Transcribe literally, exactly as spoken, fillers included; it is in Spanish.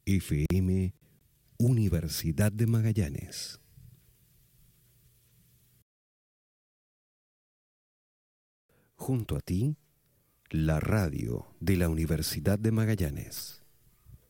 F M Universidad de Magallanes. Junto a ti, la radio de la Universidad de Magallanes.